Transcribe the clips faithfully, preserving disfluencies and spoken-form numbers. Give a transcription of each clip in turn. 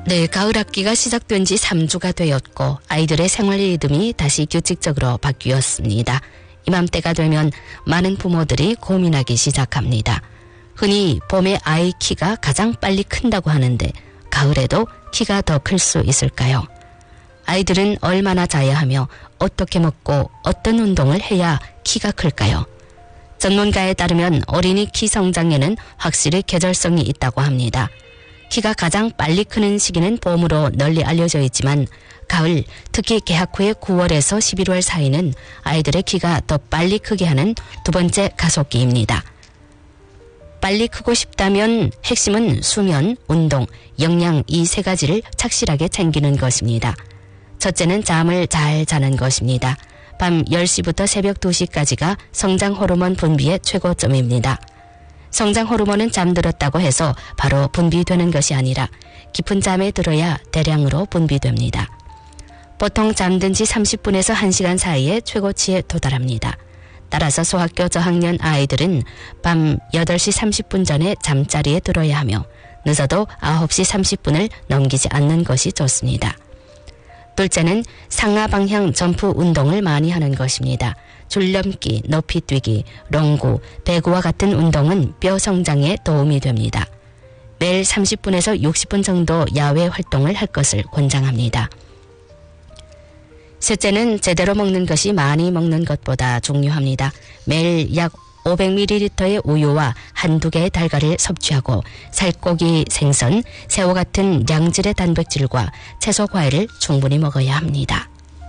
네, 가을 학기가 시작된 지 삼 주가 되었고 아이들의 생활 리듬이 다시 규칙적으로 바뀌었습니다. 이맘때가 되면 많은 부모들이 고민하기 시작합니다. 흔히 봄에 아이 키가 가장 빨리 큰다고 하는데 가을에도 키가 더 클 수 있을까요? 아이들은 얼마나 자야 하며 어떻게 먹고 어떤 운동을 해야 키가 클까요? 전문가에 따르면 어린이 키 성장에는 확실히 계절성이 있다고 합니다. 키가 가장 빨리 크는 시기는 봄으로 널리 알려져 있지만 가을, 특히 개학 후의 구월에서 십일월 사이는 아이들의 키가 더 빨리 크게 하는 두 번째 가속기입니다. 빨리 크고 싶다면 핵심은 수면, 운동, 영양 이 세 가지를 착실하게 챙기는 것입니다. 첫째는 잠을 잘 자는 것입니다. 밤 열 시부터 새벽 두 시까지가 성장 호르몬 분비의 최고점입니다. 성장 호르몬은 잠들었다고 해서 바로 분비되는 것이 아니라 깊은 잠에 들어야 대량으로 분비됩니다. 보통 잠든 지 삼십 분에서 한 시간 사이에 최고치에 도달합니다. 따라서 소학교 저학년 아이들은 밤 여덟 시 삼십 분 전에 잠자리에 들어야 하며 늦어도 아홉 시 삼십 분을 넘기지 않는 것이 좋습니다. 둘째는 상하 방향 점프 운동을 많이 하는 것입니다. 줄넘기, 높이뛰기, 롱구, 배구와 같은 운동은 뼈 성장에 도움이 됩니다. 매일 삼십 분에서 육십 분 정도 야외 활동을 할 것을 권장합니다. 셋째는 제대로 먹는 것이 많이 먹는 것보다 중요합니다. 매일 약 오백 밀리리터의 우유와 한두 개의 달걀을 섭취하고 살코기, 생선, 새우 같은 양질의 단백질과 채소, 과일을 충분히 먹어야 합니다.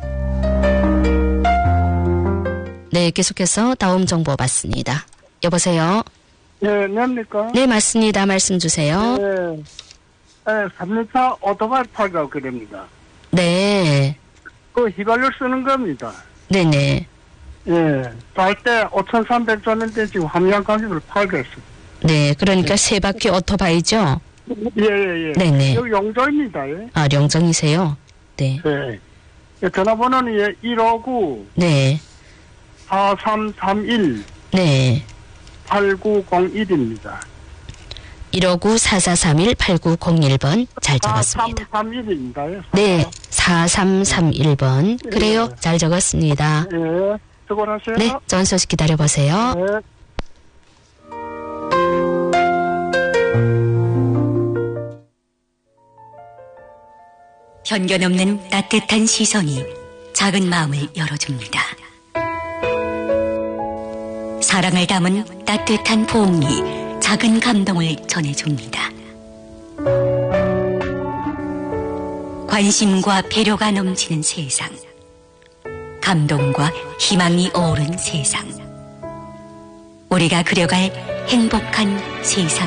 네, 계속해서 다음 정보 받습니다. 여보세요? 네, 안녕합니까? 네, 맞습니다. 말씀 주세요. 네, 네 삼 년차 오토바이 팔고 그럽니다. 네. 그 휘발유 쓰는 겁니다. 네네. 예, 쌀 때 오천삼백 줬는데 지금 함량 가격을 팔겠어. 네, 그러니까 세 바퀴 오토바이죠? 예, 예, 예. 네네. 여기 영도입니다. 예. 아, 영정이세요? 네. 네. 예, 전화번호는 예, 일오구 네. 사삼삼일 네. 팔구공일입니다. 일오구 사사삼일 팔구공일 번 잘 적었습니다. 사삼삼일입니다. 예. 네, 사삼삼일 번. 그래요, 예. 잘 적었습니다. 예, 수고하세요. 네, 좋은 소식 기다려보세요. 네. 편견 없는 따뜻한 시선이 작은 마음을 열어줍니다. 사랑을 담은 따뜻한 포옹이 작은 감동을 전해줍니다. 관심과 배려가 넘치는 세상, 감동과 희망이 어우른 세상, 우리가 그려갈 행복한 세상.